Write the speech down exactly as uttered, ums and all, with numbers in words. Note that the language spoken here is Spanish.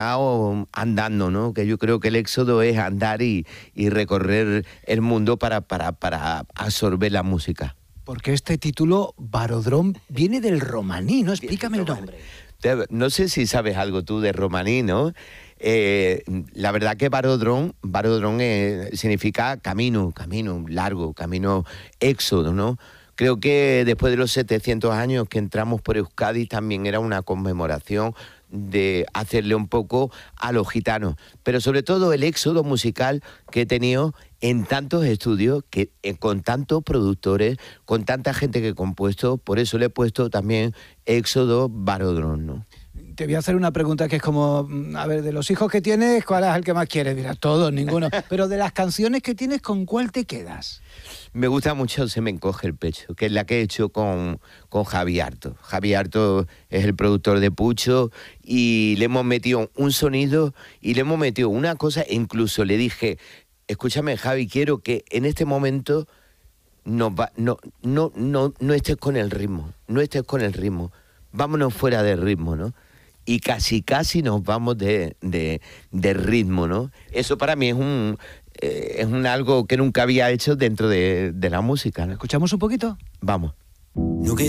andando, ¿no? Que yo creo que el éxodo es andar y, y recorrer el mundo para, para, para absorber la música. Porque este título, Barodrón, viene del romaní, ¿no? Explícame el nombre. No sé si sabes algo tú de romaní, ¿no? Eh, la verdad que Barodrón, Barodrón eh, significa camino, camino largo, camino éxodo, ¿no? Creo que después de los setecientos años que entramos por Euskadi también era una conmemoración de hacerle un poco a los gitanos, pero sobre todo el éxodo musical que he tenido en tantos estudios, que, eh, con tantos productores, con tanta gente que he compuesto, por eso le he puesto también Éxodo Barodrón, ¿no? Te voy a hacer una pregunta que es como, a ver, de los hijos que tienes, ¿cuál es el que más quieres? Mira, todos, ninguno. Pero de las canciones que tienes, ¿con cuál te quedas? Me gusta mucho Se me encoge el pecho, que es la que he hecho con, con Javi Arto. Javi Arto es el productor de Pucho y le hemos metido un sonido y le hemos metido una cosa, e incluso le dije, escúchame Javi, quiero que en este momento no, va, no, no, no, no estés con el ritmo, no estés con el ritmo, vámonos fuera del ritmo, ¿no? Y casi, casi nos vamos de, de, de ritmo, ¿no? Eso para mí es un... Eh, es un algo que nunca había hecho dentro de, de la música, ¿no? ¿Escuchamos un poquito? Vamos. No quiero